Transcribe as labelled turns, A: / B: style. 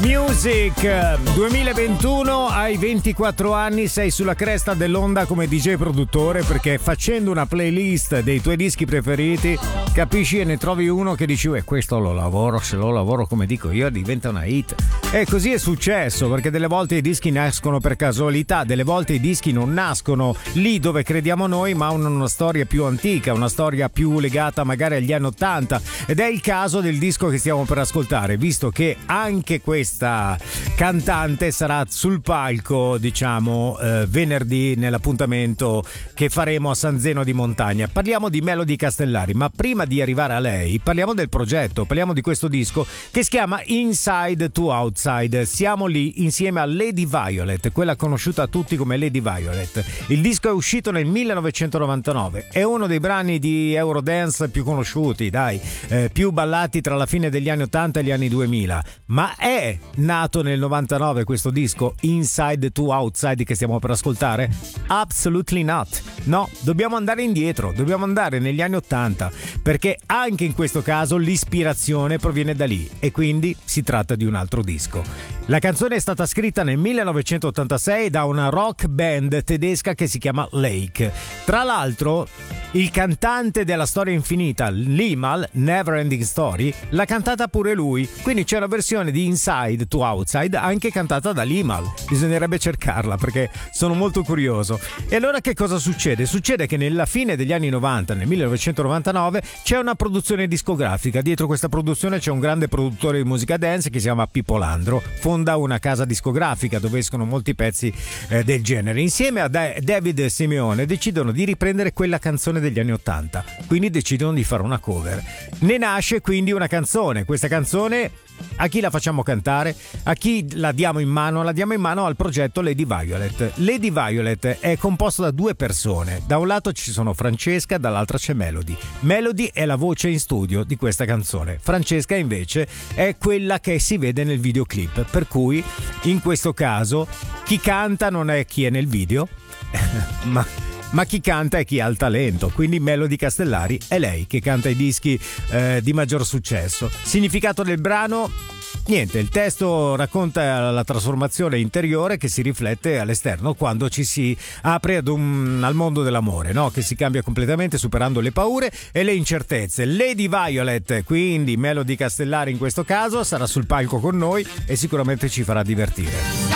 A: Music 2021, hai 24 anni, sei sulla cresta dell'onda come DJ produttore, perché facendo una playlist dei tuoi dischi preferiti capisci e ne trovi uno che dici questo lo lavoro, se lo lavoro come dico io diventa una hit. E così è successo, perché delle volte i dischi nascono per casualità, delle volte i dischi non nascono lì dove crediamo noi, ma hanno una storia più antica, una storia più legata magari agli anni 80, ed è il caso del disco che stiamo per ascoltare, visto che anche questa cantante sarà sul palco, diciamo, venerdì nell'appuntamento che faremo a San Zeno di Montagna. Parliamo di Melody Castellari, ma prima di arrivare a lei parliamo del progetto, parliamo di questo disco che si chiama Inside to Outside. Siamo lì insieme a Lady Violet, quella conosciuta a tutti come Lady Violet. Il disco è uscito nel 1999, è uno dei brani di Eurodance più conosciuti, più ballati tra la fine degli anni 80 e gli anni 2000, ma è nato nel 99 questo disco Inside to Outside che stiamo per ascoltare? Absolutely not. No, dobbiamo andare indietro, dobbiamo andare negli anni 80, perché anche in questo caso l'ispirazione proviene da lì e quindi si tratta di un altro disco. La canzone è stata scritta nel 1986 da una rock band tedesca che si chiama Lake. Tra l'altro, il cantante della storia infinita, Limahl, Never Ending Story, l'ha cantata pure lui, quindi c'è una versione di Inside to Outside anche cantata da Limahl. Bisognerebbe cercarla perché sono molto curioso. E allora che cosa succede? Succede che nella fine degli anni 90, nel 1999, c'è una produzione discografica. Dietro questa produzione c'è un grande produttore di musica dance che si chiama Pippo Landro, fonda una casa discografica dove escono molti pezzi del genere. Insieme a David Simeone decidono di riprendere quella canzone degli anni 80, quindi decidono di fare una cover. Ne nasce quindi una canzone. Questa canzone a chi la facciamo cantare? A chi la diamo in mano? La diamo in mano al progetto Lady Violet. Lady Violet è composto da due persone. Da un lato ci sono Francesca, dall'altra c'è Melody. Melody è la voce in studio di questa canzone. Francesca invece è quella che si vede nel videoclip, per cui in questo caso chi canta non è chi è nel video ma chi canta è chi ha il talento, quindi Melody Castellari è lei che canta i dischi di maggior successo. Significato del brano? Niente, il testo racconta la trasformazione interiore che si riflette all'esterno quando ci si apre al mondo dell'amore, no? Che si cambia completamente superando le paure e le incertezze. Lady Violet, quindi Melody Castellari in questo caso, sarà sul palco con noi e sicuramente ci farà divertire.